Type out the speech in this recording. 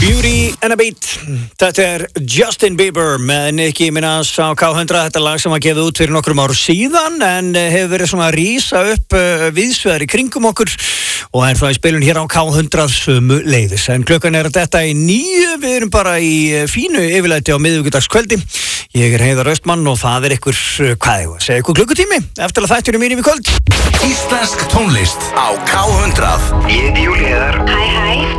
Beauty and a Beat. Þetta Justin Bieber með Nicki Minaj á K100. Þetta lag sem var gefið út fyrir nokkrum árum síðan en hefur verið svona að rísa upp viðsvegar í kringum okkur og þá í spilun hér á K100 sömu leiðis. En klukkan þetta í 9, við erum bara í fínu yfirlæti á miðvikudagskvöldi. Ég Heiðar Austmann og það ykkur, hvað ég segja, ykkur klukkutími eftir að þættunum mínum í kvöld. Íslensk tónlist á K100. Ég heiti Júli Heiðar. Hæ,